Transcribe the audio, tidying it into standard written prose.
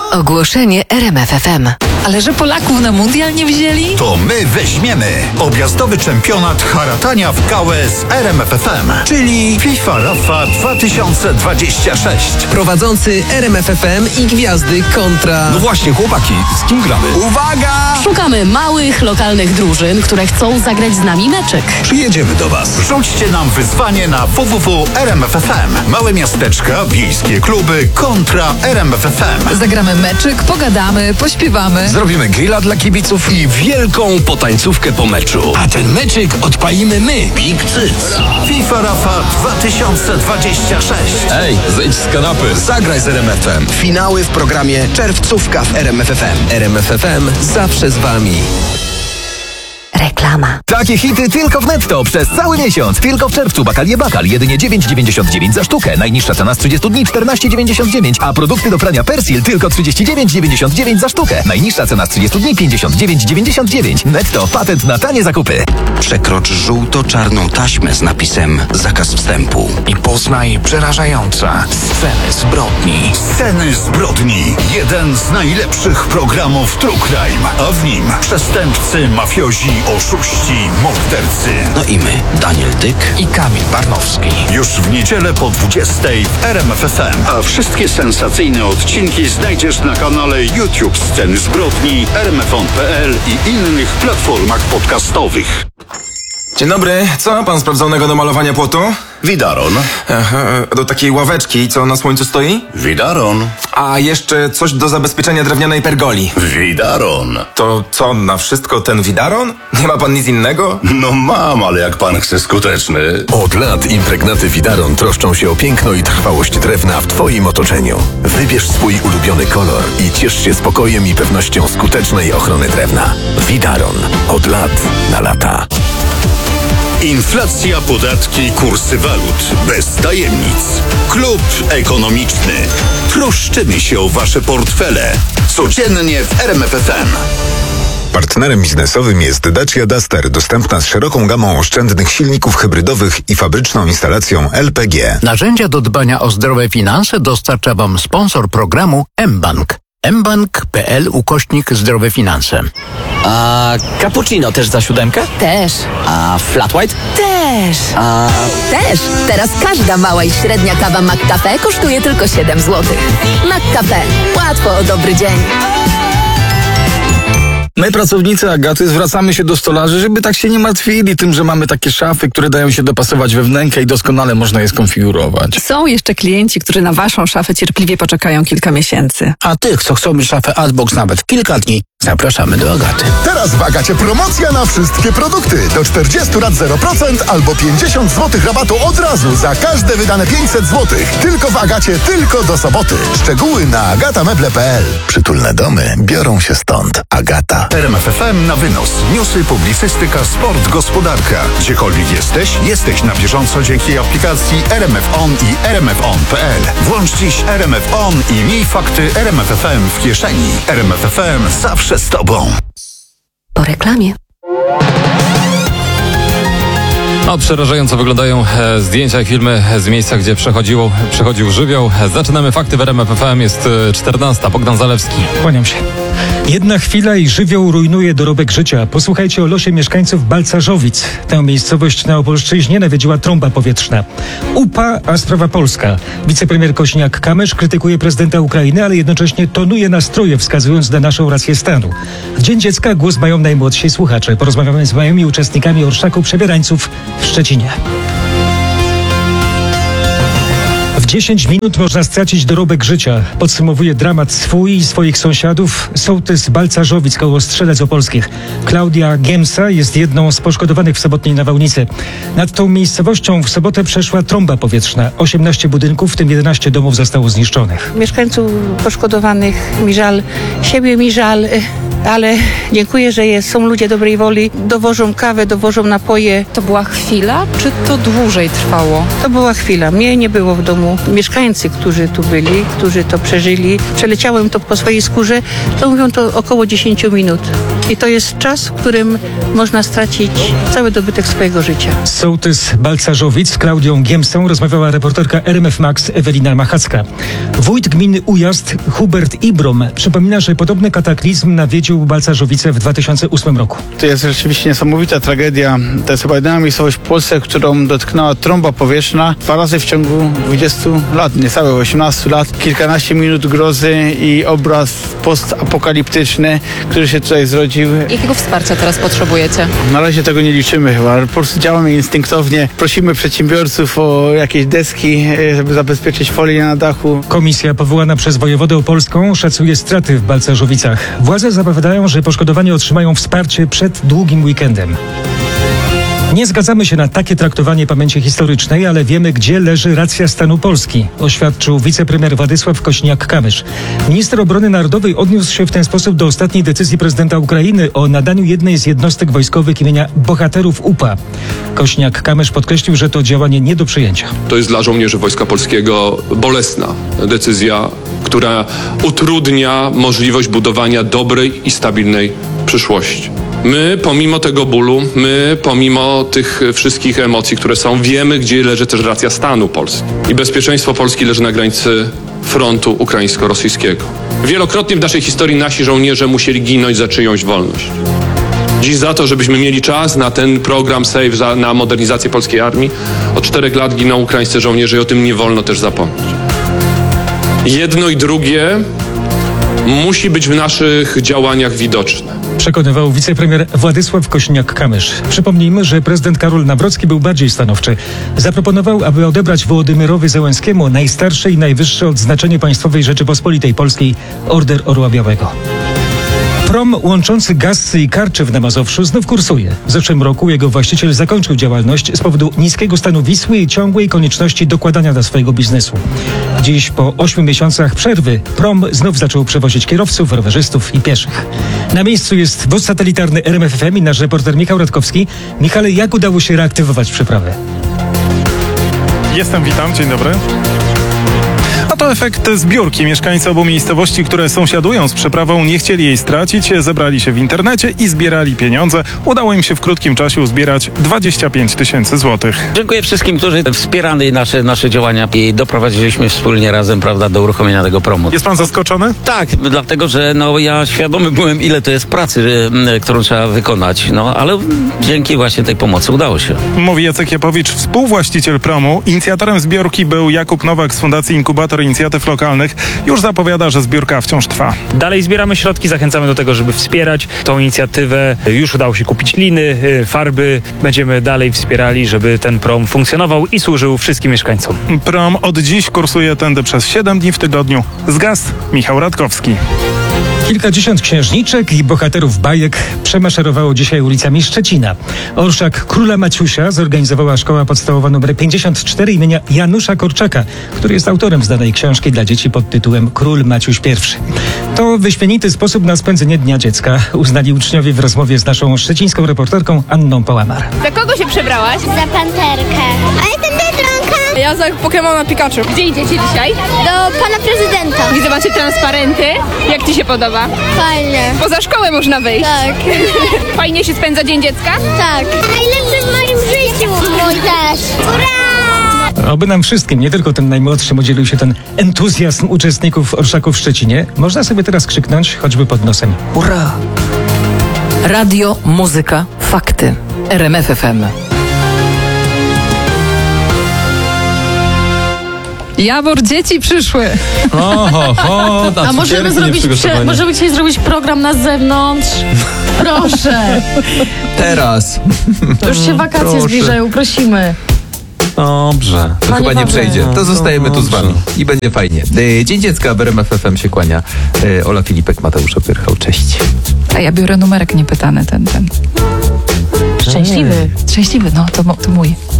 Ogłoszenie RMF FM. Ale że Polaków na mundial nie wzięli? To my weźmiemy objazdowy czempionat haratania w gałę z RMF FM, czyli FIFA Rafa 2026. Prowadzący RMF FM i gwiazdy kontra... No właśnie, chłopaki, z kim gramy? Uwaga! Szukamy małych, lokalnych drużyn, które chcą zagrać z nami meczek. Przyjedziemy do was. Rzućcie nam wyzwanie na www.rmf.fm. Małe miasteczka, wiejskie kluby kontra RMF FM. Zagramy meczyk, pogadamy, pośpiewamy. Zrobimy grilla dla kibiców i wielką potańcówkę po meczu. A ten meczyk odpalimy my. Big Cyc. FIFA Rafa 2026. Ej, zejdź z kanapy. Zagraj z RMF-em. Finały w programie Czerwcówka w RMF FM. RMF FM zawsze z wami. Reklama. Takie hity tylko w Netto przez cały miesiąc. Tylko w czerwcu Bakalie Bakal jedynie 9,99 za sztukę. Najniższa cena z 30 dni 14,99, a produkty do prania Persil tylko 39,99 za sztukę. Najniższa cena z 30 dni 59,99. Netto, patent na tanie zakupy. Przekrocz żółto-czarną taśmę z napisem zakaz wstępu i poznaj przerażające sceny zbrodni. Sceny zbrodni. Jeden z najlepszych programów True Crime, a w nim przestępcy, mafiozi, oszuści, mordercy. No i my, Daniel Dyk i Kamil Barnowski. Już w niedzielę po 20 w RMF FM. A wszystkie sensacyjne odcinki znajdziesz na kanale YouTube Sceny Zbrodni, rmfon.pl i innych platformach podcastowych. Dzień dobry, co ma pan sprawdzonego do malowania płotu? Widaron. Aha, do takiej ławeczki, co na słońcu stoi? Widaron. A jeszcze coś do zabezpieczenia drewnianej pergoli. Widaron. To co, na wszystko ten widaron? Nie ma pan nic innego? No mam, ale jak pan chce skuteczny. Od lat impregnaty Widaron troszczą się o piękno i trwałość drewna w twoim otoczeniu. Wybierz swój ulubiony kolor i ciesz się spokojem i pewnością skutecznej ochrony drewna. Widaron. Od lat na lata. Inflacja, podatki, kursy walut. Bez tajemnic. Klub ekonomiczny. Troszczymy się o wasze portfele. Codziennie w RMF FM. Partnerem biznesowym jest Dacia Duster, dostępna z szeroką gamą oszczędnych silników hybrydowych i fabryczną instalacją LPG. Narzędzia do dbania o zdrowe finanse dostarcza Wam sponsor programu mBank. mBank.pl/zdrowe finanse. A cappuccino też za 7? Też. A flat white? Też. Też. Teraz każda mała i średnia kawa McCafe kosztuje tylko 7 zł. McCafe. Łatwo o dobry dzień. My, pracownicy Agaty, zwracamy się do stolarzy, żeby tak się nie martwili tym, że mamy takie szafy, które dają się dopasować we wnękę i doskonale można je skonfigurować. Są jeszcze klienci, którzy na waszą szafę cierpliwie poczekają kilka miesięcy. A tych, co chcą mieć szafę Adbox nawet kilka dni, zapraszamy do Agaty. Teraz w Agacie promocja na wszystkie produkty. Do 40 lat 0% albo 50 zł rabatu od razu za każde wydane 500 zł. Tylko w Agacie, tylko do soboty. Szczegóły na agatameble.pl. Przytulne domy biorą się stąd. Agata. RMF FM na wynos. Newsy, publicystyka, sport, gospodarka. Gdziekolwiek jesteś na bieżąco dzięki aplikacji RMF On i rmfon.pl. Włącz dziś RMF On i miej fakty RMF FM w kieszeni. RMF FM zawsze z tobą. Po reklamie. No, przerażająco wyglądają zdjęcia i filmy z miejsca, gdzie przechodził żywioł. Zaczynamy fakty w RMF FM. Jest 14. Bogdan Zalewski. Kłaniam się. Jedna chwila i żywioł rujnuje dorobek życia. Posłuchajcie o losie mieszkańców Balcarzowic. Tę miejscowość na Opolszczyźnie nawiedziła trąba powietrzna. UPA, a sprawa polska. Wicepremier Kośniak-Kamysz krytykuje prezydenta Ukrainy, ale jednocześnie tonuje nastroje, wskazując na naszą rację stanu. W Dzień Dziecka głos mają najmłodsi słuchacze. Porozmawiamy z małymi uczestnikami orszaku przebierańców w Szczecinie. W 10 minut można stracić dorobek życia. Podsumowuje dramat swój i swoich sąsiadów sołtys Balcarzowic koło Strzelec Opolskich. Klaudia Giemsa jest jedną z poszkodowanych w sobotniej nawałnicy. Nad tą miejscowością w sobotę przeszła trąba powietrzna. 18 budynków, w tym 11 domów zostało zniszczonych. Mieszkańców poszkodowanych mi żal, siebie mi żal, ale dziękuję, że są ludzie dobrej woli. Dowożą kawę, dowożą napoje. To była chwila, czy to dłużej trwało? To była chwila. Mnie nie było w domu. Mieszkańcy, którzy tu byli, którzy to przeżyli, przeleciałem to po swojej skórze, to mówią to około 10 minut. I to jest czas, w którym można stracić cały dobytek swojego życia. Z sołtys Balcarzowic z Klaudią Giemsą rozmawiała reporterka RMF Max Ewelina Machacka. Wójt gminy Ujazd Hubert Ibrom przypomina, że podobny kataklizm nawiedził Balcarzowice w 2008 roku. To jest rzeczywiście niesamowita tragedia. To jest chyba jedyna miejscowość w Polsce, którą dotknęła trąba powietrzna 2 razy w ciągu 20 lat, niecałe 18 lat. Kilkanaście minut grozy i obraz postapokaliptyczny, który się tutaj zrodził. Jakiego wsparcia teraz potrzebujecie? Na razie tego nie liczymy chyba. Po prostu działamy instynktownie. Prosimy przedsiębiorców o jakieś deski, żeby zabezpieczyć folię na dachu. Komisja powołana przez wojewodę opolską szacuje straty w Balcarzowicach. Władze zapowiadają, że poszkodowani otrzymają wsparcie przed długim weekendem. Nie zgadzamy się na takie traktowanie pamięci historycznej, ale wiemy, gdzie leży racja stanu Polski, oświadczył wicepremier Władysław Kośniak-Kamysz. Minister Obrony Narodowej odniósł się w ten sposób do ostatniej decyzji prezydenta Ukrainy o nadaniu jednej z jednostek wojskowych imienia bohaterów UPA. Kośniak-Kamysz podkreślił, że to działanie nie do przyjęcia. To jest dla żołnierzy Wojska Polskiego bolesna decyzja, która utrudnia możliwość budowania dobrej i stabilnej przyszłości. My, pomimo tego bólu, pomimo tych wszystkich emocji, które są, wiemy, gdzie leży też racja stanu Polski. I bezpieczeństwo Polski leży na granicy frontu ukraińsko-rosyjskiego. Wielokrotnie w naszej historii nasi żołnierze musieli ginąć za czyjąś wolność. Dziś za to, żebyśmy mieli czas na ten program SAVE, na modernizację polskiej armii, od 4 lat giną ukraińscy żołnierze i o tym nie wolno też zapomnieć. Jedno i drugie musi być w naszych działaniach widoczne. Przekonywał wicepremier Władysław Kośniak-Kamysz. Przypomnijmy, że prezydent Karol Nawrocki był bardziej stanowczy. Zaproponował, aby odebrać Wołodymyrowi Zełenskiemu najstarsze i najwyższe odznaczenie państwowej Rzeczypospolitej Polskiej Order Orła Białego. Prom łączący Gassy i Karczew na Mazowszu znów kursuje. W zeszłym roku jego właściciel zakończył działalność z powodu niskiego stanu Wisły i ciągłej konieczności dokładania do swojego biznesu. Dziś po 8 miesiącach przerwy prom znów zaczął przewozić kierowców, rowerzystów i pieszych. Na miejscu jest wóz satelitarny RMF FM i nasz reporter Michał Radkowski. Michale, jak udało się reaktywować przeprawę? Witam, dzień dobry. A to efekt zbiórki. Mieszkańcy obu miejscowości, które sąsiadują z przeprawą, nie chcieli jej stracić, zebrali się w internecie i zbierali pieniądze. Udało im się w krótkim czasie uzbierać 25 000 złotych. Dziękuję wszystkim, którzy wspierali nasze działania i doprowadziliśmy wspólnie razem, prawda, do uruchomienia tego promu. Jest pan zaskoczony? Tak, dlatego, że ja świadomy byłem, ile to jest pracy, którą trzeba wykonać, ale dzięki właśnie tej pomocy udało się. Mówi Jacek Japowicz, współwłaściciel promu. Inicjatorem zbiórki był Jakub Nowak z Fundacji Inkubator Inicjatyw Lokalnych. Już zapowiada, że zbiórka wciąż trwa. Dalej zbieramy środki, zachęcamy do tego, żeby wspierać tą inicjatywę. Już udało się kupić liny, farby. Będziemy dalej wspierali, żeby ten prom funkcjonował i służył wszystkim mieszkańcom. Prom od dziś kursuje tędy przez 7 dni w tygodniu. Z Gaz, Michał Radkowski. Kilkadziesiąt księżniczek i bohaterów bajek przemaszerowało dzisiaj ulicami Szczecina. Orszak Króla Maciusia zorganizowała szkoła podstawowa nr 54 imienia Janusza Korczaka, który jest autorem znanej książki dla dzieci pod tytułem Król Maciuś I. To wyśmienity sposób na spędzenie Dnia Dziecka, uznali uczniowie w rozmowie z naszą szczecińską reporterką Anną Pałamar. Za kogo się przebrałaś? Za panterkę. A jestem Biedronka. Ja za Pokemona Pikachu. Gdzie idziecie dzisiaj? Do pana prezydenta. Widzę, macie transparenty. Jak ci się podoba? Fajnie. Poza szkołę można wyjść. Tak. Fajnie się spędza Dzień Dziecka? Tak. Najlepszy w moim życiu. Mój też. Ura! Oby nam wszystkim, nie tylko tym najmłodszym, udzielił się ten entuzjazm uczestników orszaków w Szczecinie. Można sobie teraz krzyknąć, choćby pod nosem. Ura! Radio, muzyka, fakty. RMF FM. Jawor, dzieci przyszły. A możemy dzisiaj zrobić program na zewnątrz? Proszę. Teraz. To już się wakacje zbliżają, prosimy. Dobrze. To chyba nie przejdzie. To zostajemy tu z wami i będzie fajnie. Dzień Dziecka w RMF FM się kłania. Ola Filipek, Mateusza Pyrchał. Cześć. A ja biorę numerek niepytany ten. Szczęśliwy, no to mój.